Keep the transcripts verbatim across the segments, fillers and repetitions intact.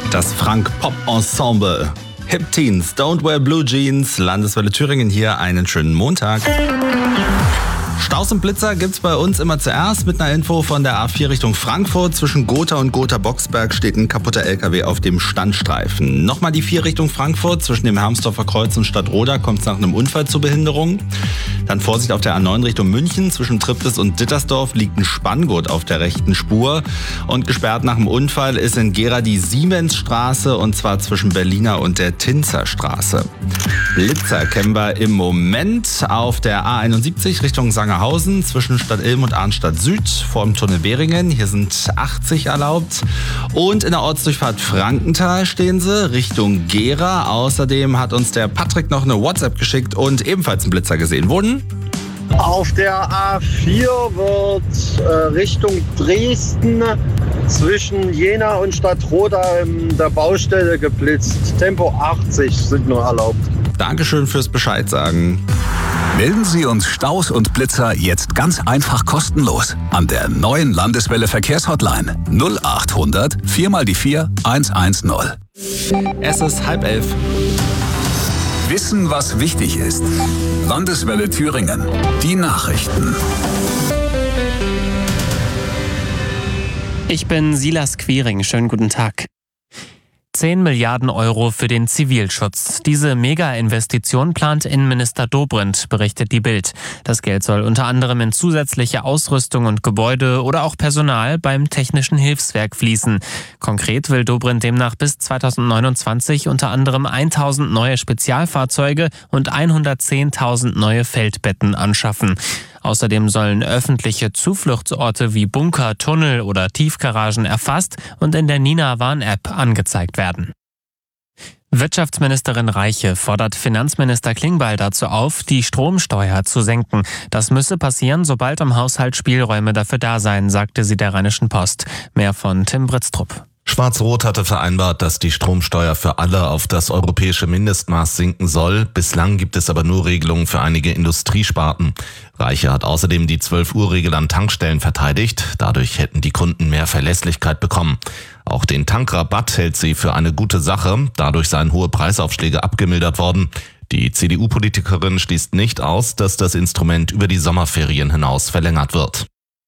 Das Frank-Pop-Ensemble. Hip Teens, Don't Wear Blue Jeans, Landeswelle Thüringen hier, einen schönen Montag. Staus und Blitzer gibt's bei uns immer zuerst mit einer Info von der A vier Richtung Frankfurt. Zwischen Gotha und Gotha-Boxberg steht ein kaputter L K W auf dem Standstreifen. Nochmal die vier Richtung Frankfurt. Zwischen dem Hermsdorfer Kreuz und Stadtroda kommt es nach einem Unfall zur Behinderung. Dann Vorsicht auf der A neun Richtung München. Zwischen Triptis und Dittersdorf liegt ein Spanngurt auf der rechten Spur. Und gesperrt nach dem Unfall ist in Gera die Siemensstraße, und zwar zwischen Berliner und der Tinzerstraße. Blitzer kennen wir im Moment auf der A einundsiebzig Richtung Sangerhausen zwischen Stadt Ilm und Arnstadt Süd vor dem Tunnel Beringen. Hier sind achtzig erlaubt. Und in der Ortsdurchfahrt Frankenthal stehen sie Richtung Gera. Außerdem hat uns der Patrick noch eine WhatsApp geschickt und ebenfalls einen Blitzer gesehen. Wurden? Auf der A vier wird äh, Richtung Dresden zwischen Jena und Stadtroda in der Baustelle geblitzt. Tempo achtzig sind nur erlaubt. Dankeschön fürs Bescheid sagen. Melden Sie uns Staus und Blitzer jetzt ganz einfach kostenlos an der neuen Landeswelle Verkehrshotline null acht hundert vier mal die vier eins eins null. Es ist halb elf. Wissen, was wichtig ist. Landeswelle Thüringen. Die Nachrichten. Ich bin Silas Quiring. Schönen guten Tag. zehn Milliarden Euro für den Zivilschutz. Diese Mega-Investition plant Innenminister Dobrindt, berichtet die Bild. Das Geld soll unter anderem in zusätzliche Ausrüstung und Gebäude oder auch Personal beim Technischen Hilfswerk fließen. Konkret will Dobrindt demnach bis zweitausendneunundzwanzig unter anderem tausend neue Spezialfahrzeuge und hundertzehntausend neue Feldbetten anschaffen. Außerdem sollen öffentliche Zufluchtsorte wie Bunker, Tunnel oder Tiefgaragen erfasst und in der Nina-Warn-App angezeigt werden. Wirtschaftsministerin Reiche fordert Finanzminister Klingbeil dazu auf, die Stromsteuer zu senken. Das müsse passieren, sobald im Haushalt Spielräume dafür da seien, sagte sie der Rheinischen Post. Mehr von Tim Britztrup. Schwarz-Rot hatte vereinbart, dass die Stromsteuer für alle auf das europäische Mindestmaß sinken soll. Bislang gibt es aber nur Regelungen für einige Industriesparten. Reiche hat außerdem die zwölf Uhr Regel an Tankstellen verteidigt. Dadurch hätten die Kunden mehr Verlässlichkeit bekommen. Auch den Tankrabatt hält sie für eine gute Sache. Dadurch seien hohe Preisaufschläge abgemildert worden. Die C D U-Politikerin schließt nicht aus, dass das Instrument über die Sommerferien hinaus verlängert wird.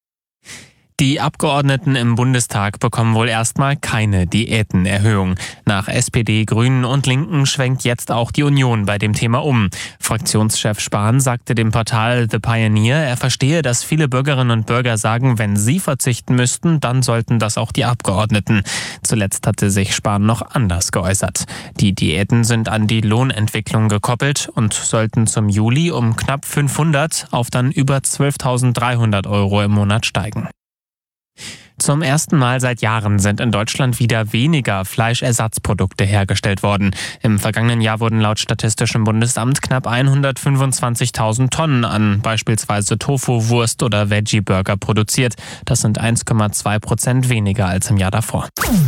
Die Abgeordneten im Bundestag bekommen wohl erstmal keine Diätenerhöhung. Nach S P D, Grünen und Linken schwenkt jetzt auch die Union bei dem Thema um. Fraktionschef Spahn sagte dem Portal The Pioneer, er verstehe, dass viele Bürgerinnen und Bürger sagen, wenn sie verzichten müssten, dann sollten das auch die Abgeordneten. Zuletzt hatte sich Spahn noch anders geäußert. Die Diäten sind an die Lohnentwicklung gekoppelt und sollten zum Juli um knapp fünfhundert auf dann über zwölftausenddreihundert Euro im Monat steigen. Zum ersten Mal seit Jahren sind in Deutschland wieder weniger Fleischersatzprodukte hergestellt worden. Im vergangenen Jahr wurden laut Statistischem Bundesamt knapp hundertfünfundzwanzigtausend Tonnen an beispielsweise Tofu, Wurst oder Veggie-Burger produziert. Das sind eins Komma zwei Prozent weniger als im Jahr davor.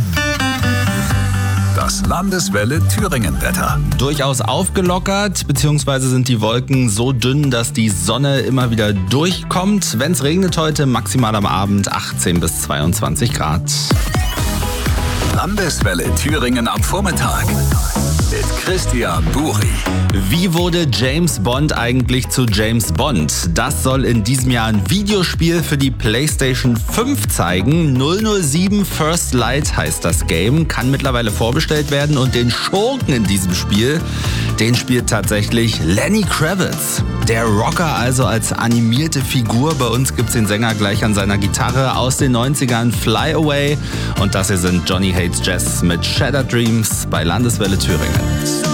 Das Landeswelle Thüringen-Wetter. Durchaus aufgelockert, beziehungsweise sind die Wolken so dünn, dass die Sonne immer wieder durchkommt. Wenn es regnet heute, maximal am Abend achtzehn bis zweiundzwanzig Grad. Landeswelle Thüringen am Vormittag mit Christian Buri. Wie wurde James Bond eigentlich zu James Bond? Das soll in diesem Jahr ein Videospiel für die PlayStation fünf zeigen. null null sieben First Light heißt das Game, kann mittlerweile vorbestellt werden und den Schurken in diesem Spiel, den spielt tatsächlich Lenny Kravitz. Der Rocker also als animierte Figur. Bei uns gibt's den Sänger gleich an seiner Gitarre aus den neunzigern, Fly Away. Und das hier sind Johnny Hates Jazz mit Shattered Dreams bei Landeswelle Thüringen.